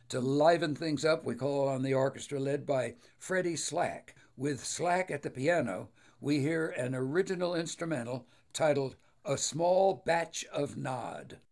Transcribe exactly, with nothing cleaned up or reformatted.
To liven things up, we call on the orchestra led by Freddie Slack. With Slack at the piano, we hear an original instrumental titled A Small Batch of Nod.